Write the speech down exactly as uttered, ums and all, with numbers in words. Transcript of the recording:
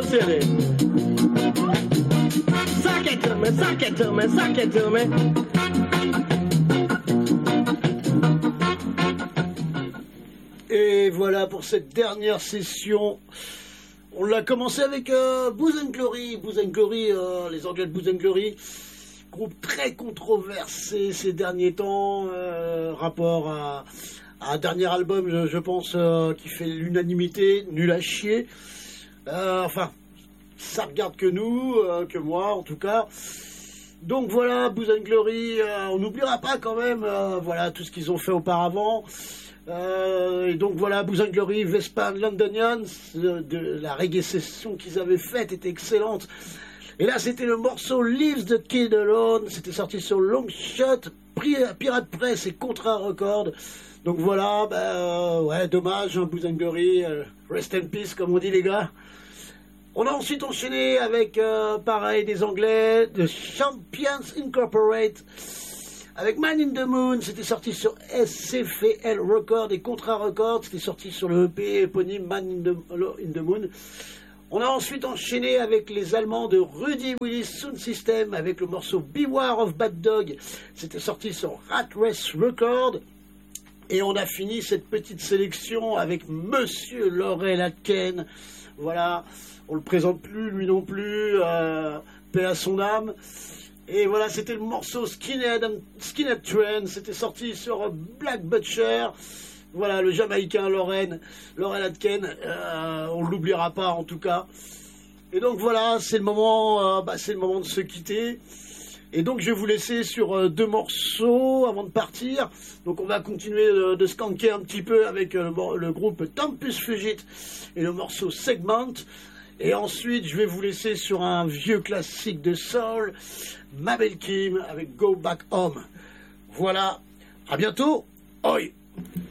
City. Suck it to me, suck it to me, suck it to me. Et voilà pour cette dernière session. On l'a commencé avec euh, Booze and Glory. Booze and Glory, euh, les Anglais de Booze and Glory, groupe très controversé ces derniers temps, euh, rapport à, à un dernier album, je, je pense, euh, qui fait l'unanimité, nul à chier. Euh, enfin, ça regarde que nous, euh, que moi en tout cas. Donc voilà, Booze and Glory, euh, on n'oubliera pas quand même, euh, voilà, tout ce qu'ils ont fait auparavant. Euh, et donc voilà, Booze and Glory, Vespa and Londonians, de, de la reggae session qu'ils avaient faite était excellente. Et là c'était le morceau Leaves the Kid Alone, c'était sorti sur Long Shot, Pirate Press et Contra Record. Donc voilà, bah, euh, ouais, dommage, hein, Booze and Glory, euh, rest in peace comme on dit les gars. On a ensuite enchaîné avec, euh, pareil, des Anglais, de Champions Incorporate, avec Man in the Moon, c'était sorti sur S C F L Record et Contra Record, c'était sorti sur le E P éponyme Man in the, in the Moon. On a ensuite enchaîné avec les Allemands de Rudy Willis Sound System, avec le morceau Beware of Bad Dog, c'était sorti sur Rat Race Record. Et on a fini cette petite sélection avec Monsieur Laurel Aitken, voilà. On le présente plus, lui non plus, euh, paix à son âme. Et voilà, c'était le morceau Skinhead, Skinhead Trend, c'était sorti sur Black Butcher. Voilà, le Jamaïcain Laurel, Laurel Aitken, euh, on ne l'oubliera pas en tout cas. Et donc voilà, c'est le moment, euh, bah, c'est le moment de se quitter. Et donc je vais vous laisser sur euh, deux morceaux avant de partir. Donc on va continuer de, de skanker un petit peu avec euh, le, le groupe Tempus Fugit et le morceau Segment. Et ensuite, je vais vous laisser sur un vieux classique de soul, Mabel Kim avec Go Back Home. Voilà, à bientôt. Oi.